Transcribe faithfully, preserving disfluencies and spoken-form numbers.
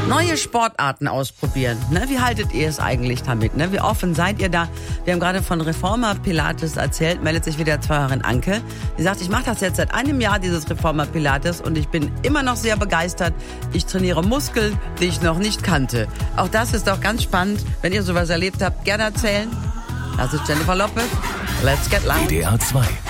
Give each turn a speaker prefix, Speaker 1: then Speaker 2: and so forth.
Speaker 1: Neue Sportarten ausprobieren. Ne? Wie haltet ihr es eigentlich damit? Ne? Wie offen seid ihr da? Wir haben gerade von Reformer Pilates erzählt, meldet sich wieder Zuhörerin Anke. Die sagt, ich mache das jetzt seit einem Jahr, dieses Reformer Pilates, und ich bin immer noch sehr begeistert. Ich trainiere Muskeln, die ich noch nicht kannte. Auch das ist doch ganz spannend. Wenn ihr sowas erlebt habt, gerne erzählen. Das ist Jennifer Lopez. Let's get loud.
Speaker 2: W D R zwei.